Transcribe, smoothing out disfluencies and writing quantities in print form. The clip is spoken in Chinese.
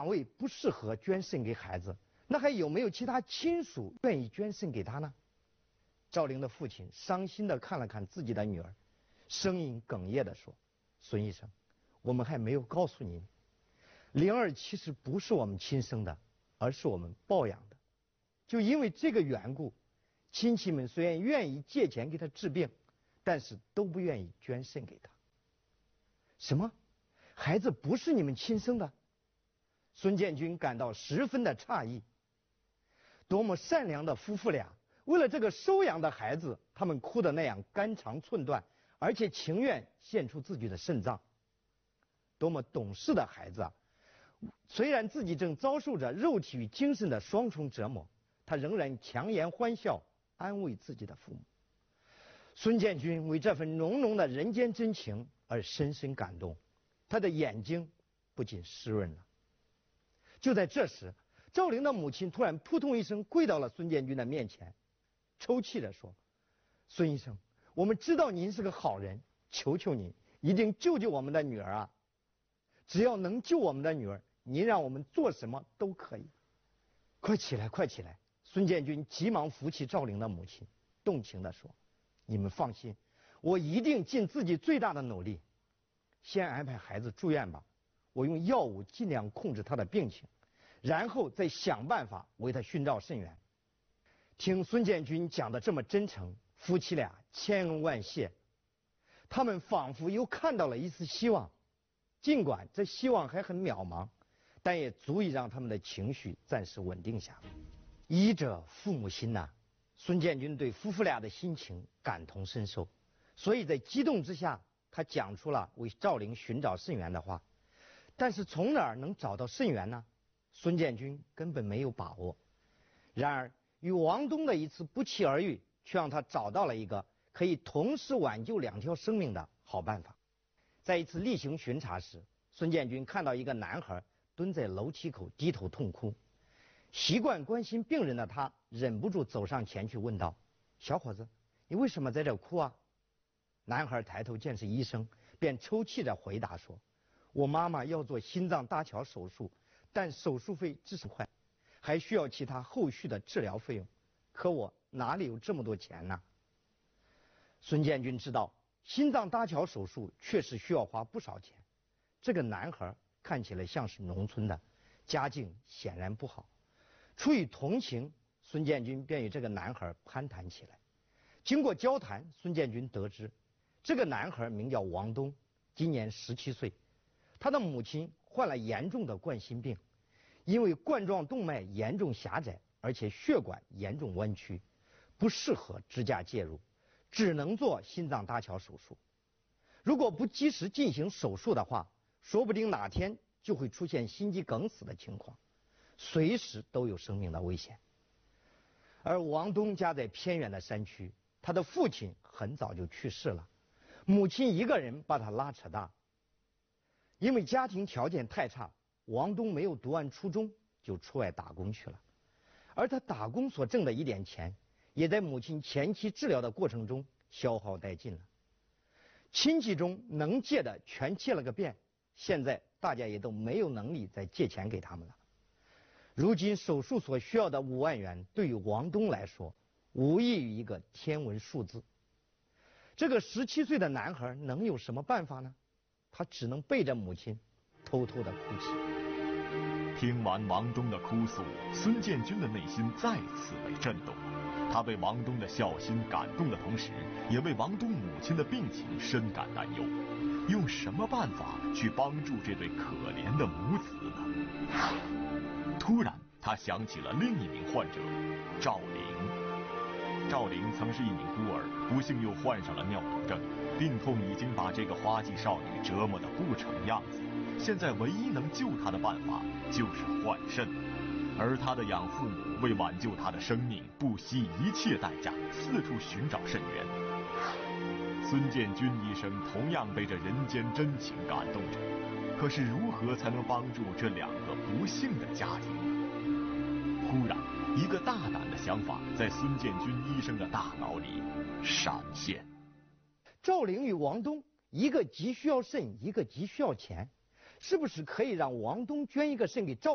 两位不适合捐肾给孩子，那还有没有其他亲属愿意捐肾给他呢？赵玲的父亲伤心地看了看自己的女儿，声音哽咽地说：“孙医生，我们还没有告诉您，灵儿其实不是我们亲生的，而是我们抱养的。就因为这个缘故，亲戚们虽然愿意借钱给他治病，但是都不愿意捐肾给他。”什么？孩子不是你们亲生的？孙建军感到十分的诧异。多么善良的夫妇俩，为了这个收养的孩子，他们哭得那样肝肠寸断，而且情愿献出自己的肾脏。多么懂事的孩子啊！虽然自己正遭受着肉体与精神的双重折磨，他仍然强颜欢笑，安慰自己的父母。孙建军为这份浓浓的人间真情而深深感动，他的眼睛不禁湿润了。就在这时，赵玲的母亲突然扑通一声跪到了孙建军的面前，抽泣着说：“孙医生，我们知道您是个好人，求求您一定救救我们的女儿啊！只要能救我们的女儿，您让我们做什么都可以。快起来，快起来！”孙建军急忙扶起赵玲的母亲，动情地说：“你们放心，我一定尽自己最大的努力。先安排孩子住院吧，我用药物尽量控制他的病情，然后再想办法为他寻找肾源。”听孙建军讲得这么真诚，夫妻俩千恩万谢。他们仿佛又看到了一丝希望，尽管这希望还很渺茫，但也足以让他们的情绪暂时稳定下来。医者父母心呐，孙建军对夫妇俩的心情感同身受，所以在激动之下，他讲出了为赵玲寻找肾源的话。但是从哪儿能找到肾源呢？孙建军根本没有把握。然而与王东的一次不期而遇，却让他找到了一个可以同时挽救2条生命的好办法。在一次例行巡查时，孙建军看到一个男孩蹲在楼梯口低头痛哭。习惯关心病人的他忍不住走上前去问道：“小伙子，你为什么在这哭啊？”男孩抬头见是医生，便抽泣着回答说：“我妈妈要做心脏搭桥手术，但手术费至少快，还需要其他后续的治疗费用，可我哪里有这么多钱呢？”孙建军知道心脏搭桥手术确实需要花不少钱。这个男孩看起来像是农村的，家境显然不好。出于同情，孙建军便与这个男孩攀谈起来。经过交谈，孙建军得知，这个男孩名叫王东，今年17岁。他的母亲患了严重的冠心病，因为冠状动脉严重狭窄，而且血管严重弯曲，不适合支架介入，只能做心脏搭桥手术。如果不及时进行手术的话，说不定哪天就会出现心肌梗死的情况，随时都有生命的危险。而王东家在偏远的山区，他的父亲很早就去世了，母亲一个人把他拉扯大。因为家庭条件太差，王东没有读完初中就出外打工去了，而他打工所挣的一点钱，也在母亲前期治疗的过程中消耗殆尽了。亲戚中能借的全借了个遍，现在大家也都没有能力再借钱给他们了。如今手术所需要的5万元，对于王东来说，无异于一个天文数字。这个17岁的男孩能有什么办法呢？他只能背着母亲，偷偷的哭泣。 听完王东的哭诉，孙建军的内心再次被震动。他为王东的孝心感动的同时，也为王东母亲的病情深感担忧。用什么办法去帮助这对可怜的母子呢？突然，他想起了另一名患者赵玲。赵玲曾是一名孤儿，不幸又患上了尿毒症，病痛已经把这个花季少女折磨得不成样子。现在唯一能救她的办法就是换肾，而她的养父母为挽救她的生命，不惜一切代价，四处寻找肾源。孙建军医生同样被这人间真情感动着，可是如何才能帮助这2个不幸的家庭呢？忽然，一个大胆的想法在孙建军医生的大脑里闪现。 赵玲与王东，一个急需要肾，一个急需要钱，是不是可以让王东捐一个肾给赵